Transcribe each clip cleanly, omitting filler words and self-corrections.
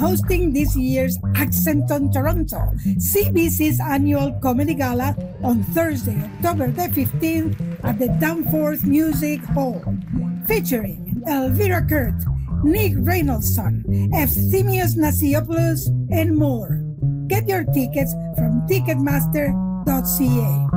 hosting this year's Accent on Toronto, CBC's annual comedy gala on Thursday, October the 15th at the Danforth Music Hall, featuring Elvira Kurt, Nick Reynoldson, Efthymios Nasiopoulos, and more. Get your tickets from Ticketmaster.ca.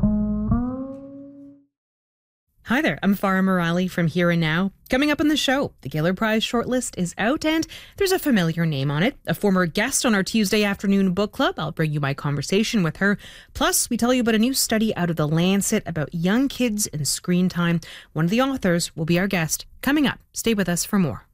Hi there, I'm Farah Morali from Here and Now. Coming up on the show, the Giller Prize shortlist is out and there's a familiar name on it. A former guest on our Tuesday afternoon book club. I'll bring you my conversation with her. Plus, we tell you about a new study out of The Lancet about young kids and screen time. One of the authors will be our guest. Coming up, stay with us for more.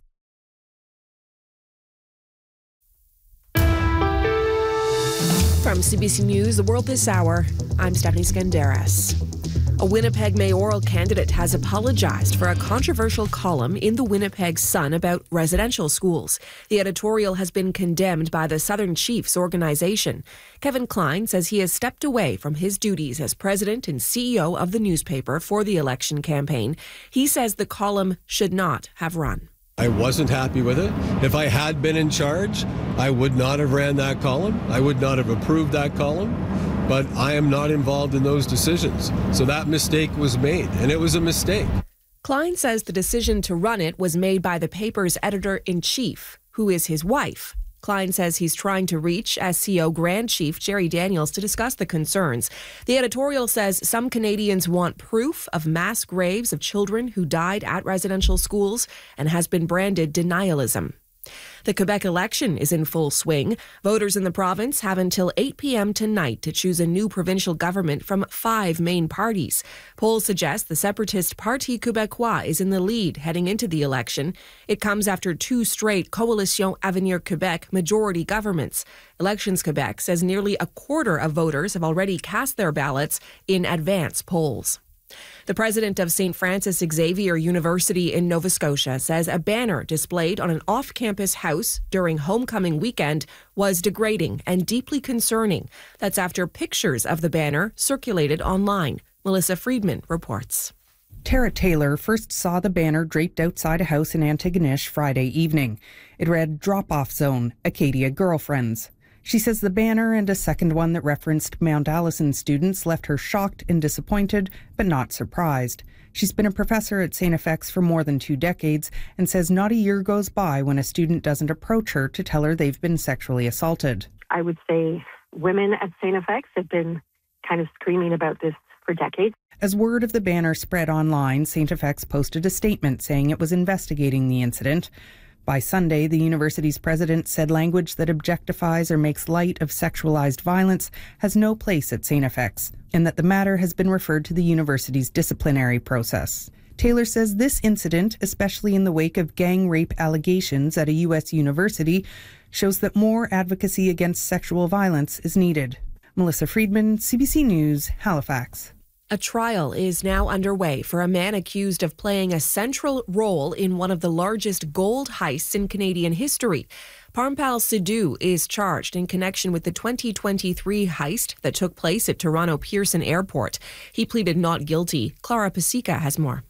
From CBC News, The World This Hour, I'm Stephanie Skandaris. A Winnipeg mayoral candidate has apologized for a controversial column in the Winnipeg Sun about residential schools. The editorial has been condemned by the Southern Chiefs organization. Kevin Klein says he has stepped away from his duties as president and CEO of the newspaper for the election campaign. He says the column should not have run. I wasn't happy with it. If I had been in charge, I would not have ran that column. I would not have approved that column. But I am not involved in those decisions. So that mistake was made, and it was a mistake. Klein says the decision to run it was made by the paper's editor-in-chief, who is his wife. Klein says he's trying to reach SCO Grand Chief Jerry Daniels to discuss the concerns. The editorial says some Canadians want proof of mass graves of children who died at residential schools and has been branded denialism. The Quebec election is in full swing. Voters in the province have until 8 p.m. tonight to choose a new provincial government from 5 main parties. Polls suggest the separatist Parti Québécois is in the lead heading into the election. It comes after 2 straight Coalition Avenir Québec majority governments. Elections Quebec says nearly a quarter of voters have already cast their ballots in advance polls. The president of St. Francis Xavier University in Nova Scotia says a banner displayed on an off-campus house during homecoming weekend was degrading and deeply concerning. That's after pictures of the banner circulated online. Melissa Friedman reports. Tara Taylor first saw the banner draped outside a house in Antigonish Friday evening. It read, "Drop-off Zone, Acadia Girlfriends." She says the banner and a second one that referenced Mount Allison students left her shocked and disappointed, but not surprised. She's been a professor at St. FX for more than 2 decades and says not a year goes by when a student doesn't approach her to tell her they've been sexually assaulted. I would say women at St. FX have been kind of screaming about this for decades. As word of the banner spread online, St. FX posted a statement saying it was investigating the incident. By Sunday, the university's president said language that objectifies or makes light of sexualized violence has no place at St. FX, and that the matter has been referred to the university's disciplinary process. Taylor says this incident, especially in the wake of gang rape allegations at a U.S. university, shows that more advocacy against sexual violence is needed. Melissa Friedman, CBC News, Halifax. A trial is now underway for a man accused of playing a central role in one of the largest gold heists in Canadian history. Parmpal Sidhu is charged in connection with the 2023 heist that took place at Toronto Pearson Airport. He pleaded not guilty. Clara Pasica has more.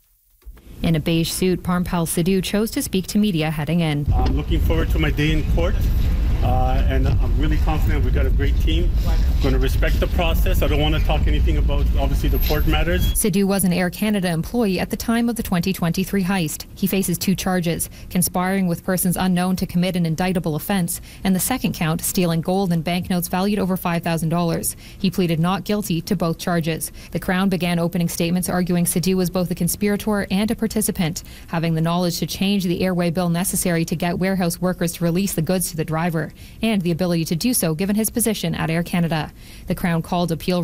In a beige suit, Parmpal Sidhu chose to speak to media heading in. I'm looking forward to my day in court. And I'm really confident we've got a great team. I'm going to respect the process. I don't want to talk anything about, obviously, the court matters. Sidhu was an Air Canada employee at the time of the 2023 heist. He faces 2 charges, conspiring with persons unknown to commit an indictable offence, and the second count, stealing gold and banknotes valued over $5,000. He pleaded not guilty to both charges. The Crown began opening statements arguing Sidhu was both a conspirator and a participant, having the knowledge to change the airway bill necessary to get warehouse workers to release the goods to the driver, and the ability to do so given his position at Air Canada. The Crown called appeal